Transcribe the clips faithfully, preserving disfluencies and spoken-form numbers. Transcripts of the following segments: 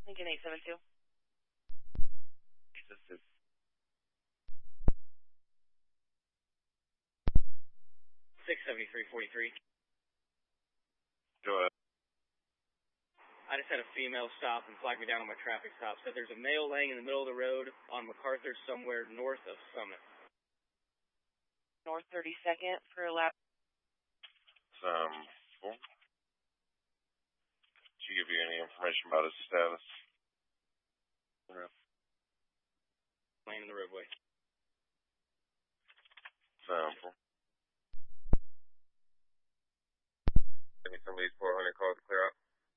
Lincoln eight seven two. eight seven two. six seventy-three forty-three. Go ahead. I just had a female stop and flag me down on my traffic stop. Said there's a male laying in the middle of the road on MacArthur somewhere north of Summit. North thirty-second for a lap. Um, cool. Did she give you any information about his status? Yeah. Laying in the roadway. Sample. Give me some of these four hundred calls to clear up.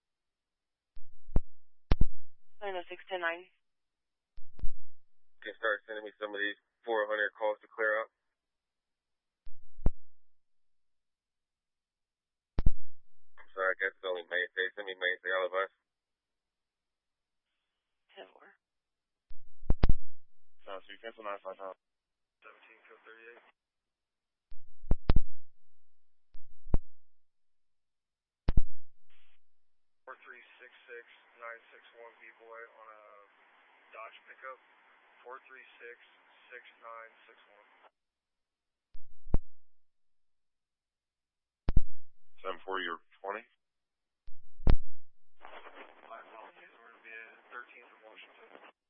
nine oh six ten nine. Can you start sending me some of these four hundred calls to clear up? I'm sorry, I guess it's only mainstay. Send me mainstay alibis. ten four. Sounds good. Cancel nine five five. seventeen code thirty-eight. four three six six nine six one B-boy on a Dodge pickup. four three six six nine six one. seven four, you're twenty? My apologies, we're going to be at thirteenth of Washington.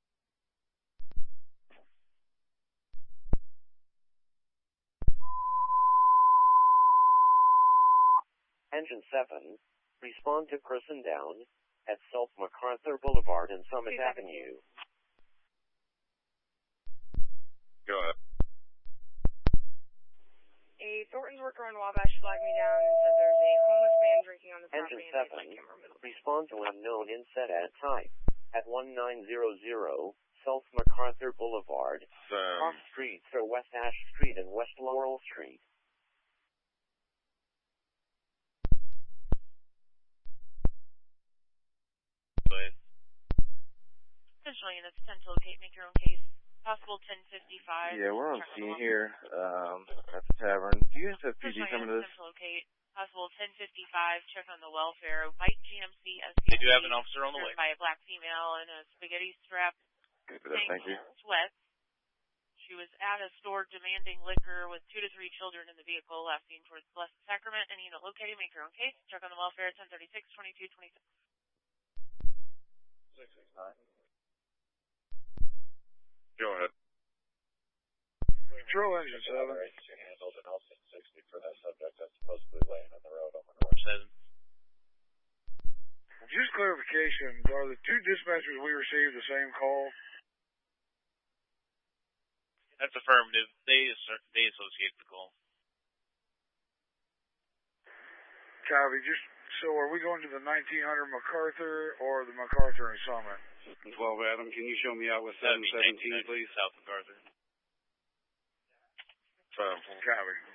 Engine seven, respond to person down at South MacArthur Boulevard and Summit Avenue. Go ahead. A Thornton's worker on Wabash flagged me down and said there's a homeless man drinking on the property. Engine seven, respond to unknown inset at type at one nine zero zero South MacArthur Boulevard, Um, off streets are West Ash Street and West Laurel Street. go ahead. Essentially, and it's ten to locate, make your own case. Possible ten fifty-five. Yeah, we're on Check scene the here um, at the tavern. Do you guys have P D coming to this? ten to locate. Possible ten fifty-five. Check on the welfare. White G M C S U V. They do have an officer on the way. By a black female in a spaghetti strap. Okay, for that, thank you. Sweats. She was at a store demanding liquor with two to three children in the vehicle, last seen towards Blessed Sacrament. And unit located. Make your own case. Check on the welfare. ten thirty-six twenty-two twenty-six. six six nine. Go ahead. Patrol Engine seven. Handled an L six sixty for that subject that's supposedly laying on the road on MacArthur. seven. Just clarification, are the two dispatchers we received the same call? That's affirmative. They they associate the call. Copy. Just so, are we going to the nineteen hundred MacArthur or the MacArthur and Summit? twelve Adam, can you show me out with seven seventeen, please? South MacArthur. Copy.